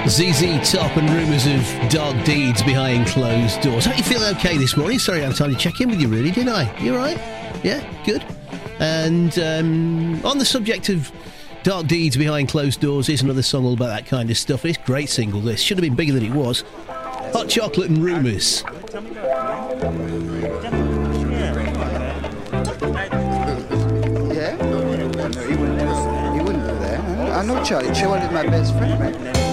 ZZ Top and rumours of dark deeds behind closed doors. Hope you feel okay this morning. Sorry I had time to check in with you, really, didn't I? You all right? Yeah, good. And on the subject of dark deeds behind closed doors, is another song all about that kind of stuff. It's a great single, this. Should have been bigger than it was. Hot Chocolate and Rumours. Yeah? No, he wouldn't do that. I know Charlie. Charlie's my best friend, man.